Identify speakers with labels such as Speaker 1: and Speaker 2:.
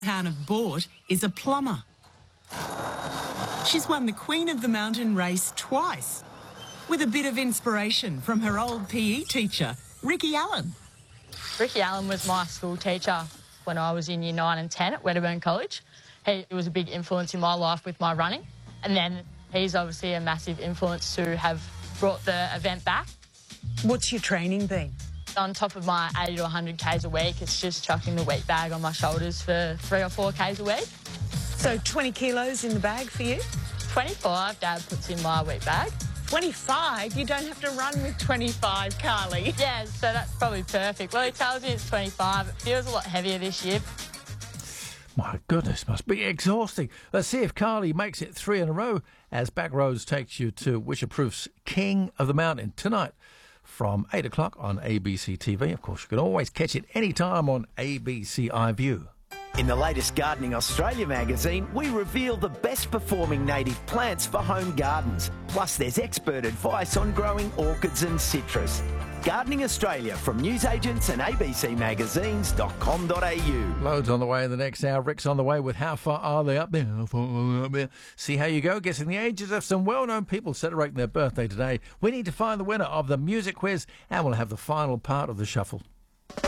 Speaker 1: hometown of Boort is a plumber. She's won the Queen of the Mountain race twice, with a bit of inspiration from her old PE teacher, Ricky Allen.
Speaker 2: Ricky Allen was my school teacher when I was in year 9 and 10 at Wedderburn College. He was a big influence in my life with my running, and then he's obviously a massive influence to have brought the event back.
Speaker 1: What's your training been?
Speaker 2: On top of my 80 to 100 Ks a week, it's just chucking the weight bag on my shoulders for 3 or 4 Ks a week.
Speaker 1: So 20 kilos in the bag for you?
Speaker 2: 25 Dad puts in my weight bag.
Speaker 1: 25? You don't have to run with 25, Carly.
Speaker 2: Yeah, so that's probably perfect. Well, he tells me it's 25. It feels a lot heavier this year.
Speaker 3: My goodness, must be exhausting. Let's see if Carly makes it 3 in a row as Backroads takes you to Wishaproof's King of the Mountain tonight from 8 o'clock on ABC TV. Of course, you can always catch it anytime on ABC iView.
Speaker 4: In the latest Gardening Australia magazine, we reveal the best performing native plants for home gardens. Plus, there's expert advice on growing orchids and citrus. Gardening Australia from newsagents and abcmagazines.com.au.
Speaker 3: Loads on the way in the next hour. Rick's on the way with How Far Are They Up There? How far are they up there? See how you go. Guessing the ages of some well-known people celebrating their birthday today. We need to find the winner of the music quiz, and we'll have the final part of the shuffle.